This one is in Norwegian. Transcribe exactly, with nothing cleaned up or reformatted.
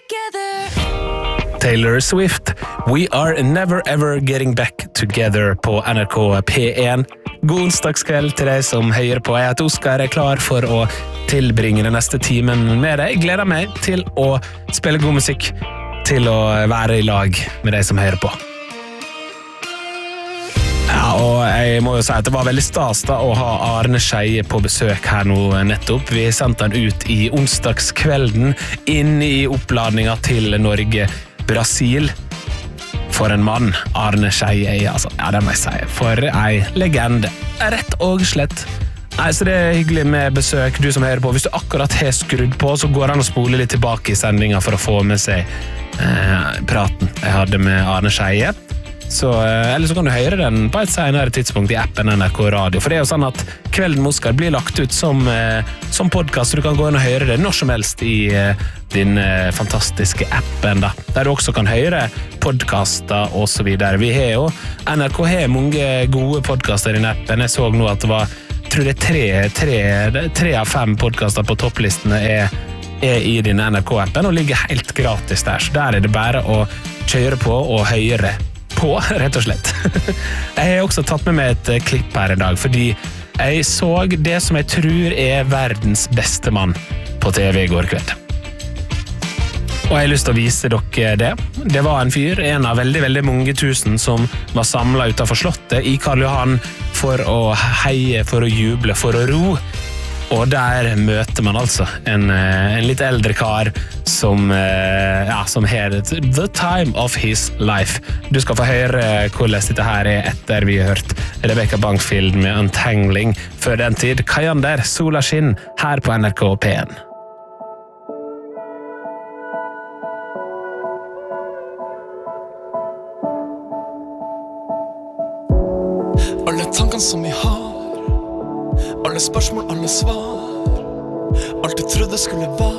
Taylor Swift, We Are Never Ever Getting Back Together på N R K P one. God onsdagskveld til deg som hører på. Jeg heter Oskar, er klar for å tilbringe den neste timen med deg. Jeg gleder meg til å spille god musikk, til å være i lag med deg som hører på. Ja, og jeg må jo si at det var veldig stas da å ha Arne Scheie på besøk her nå nettopp. Vi sendte han ut i onsdagskvelden inn i oppladninga til Norge-Brasil. For en mann, Arne Scheie, altså. Ja, det må jeg si. For ei legende. Rett og slett. Nei, så det er hyggelig med besøk, du som hører på. Hvis du akkurat har skrudd på, så går han og spoler litt tilbake i sendinga for å få med seg eh, praten jeg hadde med Arne Scheie. Så, eller så kan du høre den på et senere tidspunkt i appen N R K Radio. For det er jo sånn at Kvelden med Oskar blir lagt ut som, som podcast, så du kan gå inn og høre det når som helst i din fantastiske appen da. Der du også kan høre podcaster og så videre. Vi har jo, N R K har mange gode podcaster i appen. Jeg så nå at det var, jeg tror det er tre, tre, tre av fem podcaster på topplistene er, er i din N R K-appen og ligger helt gratis der. Så der er det bare å kjøre på og høre på, rett og slett. Jeg har også tatt med meg et klipp her i dag, fordi jeg så det som jeg tror er verdens beste mann på T V i går kveld. Og jeg har lyst til å vise dere det. Det var en fyr, en av veldig, veldig mange tusen som var samlet utenfor slottet i Karl Johan for å heie, for å juble, for å ro. Og der møter man altså en, en litt eldre kar som, ja, som har the time of his life. Du skal få høre hvordan dette her er etter vi har hørt Rebecca Bankfield med Untangling. Før den tid, Kajander, Sola skinn, her på N R K P one. Alle tankene som vi har, alle spørsmål, alle svar, alt du trodde skulle være